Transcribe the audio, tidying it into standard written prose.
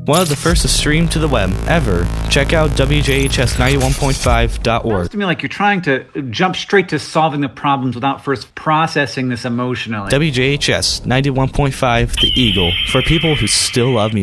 One of the first to stream to the web ever. Check out WJHS91.5.org. Sounds to me like you're trying to jump straight to solving the problems without first processing this emotionally. WJHS 91.5 The Eagle, for people who still love music.